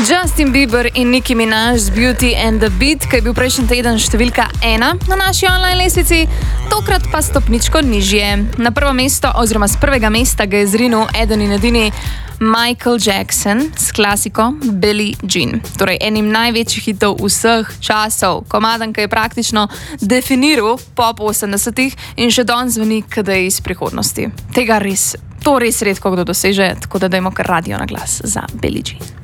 Justin Bieber in Nicki Minaj z Beauty and the Beat, ki je bil prejšnji teden številka 1 na naši online lestvici, tokrat pa stopničko nižje. Na prvo mesto, oziroma z prvega mesta ga je zrinil eden in edini Michael Jackson s klasiko Billie Jean. Torej enim največjih hitov vseh časov. Komaden, ki je praktično definiral pop 80-ih in še danes zveni, kada je iz prihodnosti. To res redko kdo doseže, tako da dajmo kar radio na glas za Billie Jean.